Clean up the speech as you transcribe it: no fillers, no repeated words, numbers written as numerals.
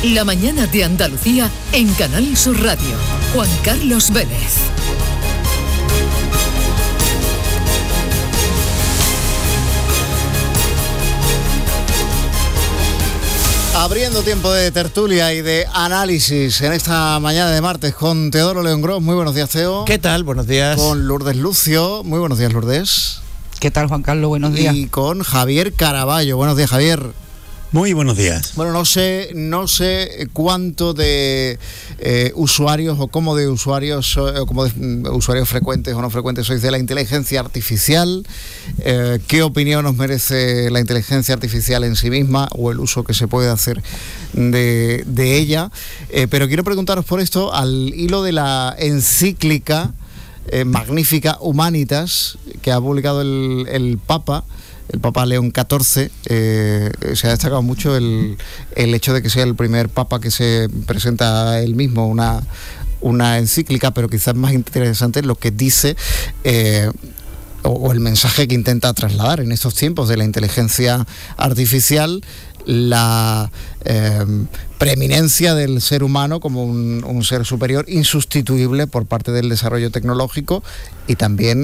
La mañana de Andalucía en Canal Sur Radio. Juan Carlos Vélez. Abriendo tiempo de tertulia y de análisis en esta mañana de martes con Teodoro León Gros. Muy buenos días, Teo. ¿Qué tal? Buenos días. Con Lourdes Lucio. Muy buenos días, Lourdes. ¿Qué tal, Juan Carlos? Buenos días. Y con Javier Caraballo. Buenos días, Javier. Muy buenos días. Bueno, no sé cuánto de usuarios o cómo de usuarios o como de usuarios frecuentes o no frecuentes sois de la inteligencia artificial. ¿Qué opinión os merece la inteligencia artificial en sí misma o el uso que se puede hacer de ella? Pero quiero preguntaros por esto al hilo de la encíclica magnífica Humanitas que ha publicado el Papa León XIV. Se ha destacado mucho el hecho de que sea el primer Papa que se presenta a él mismo una encíclica, pero quizás más interesante lo que dice o el mensaje que intenta trasladar en estos tiempos de la inteligencia artificial, la preeminencia del ser humano como un ser superior insustituible por parte del desarrollo tecnológico y también